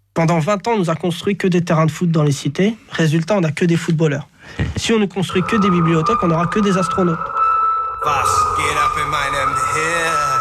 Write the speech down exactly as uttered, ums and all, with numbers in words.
Pendant vingt ans, on nous a construit que des terrains de foot dans les cités. Résultat, on n'a que des footballeurs. Si on ne construit que des bibliothèques, on n'aura que des astronautes. Was geht ab in meinem Hirn?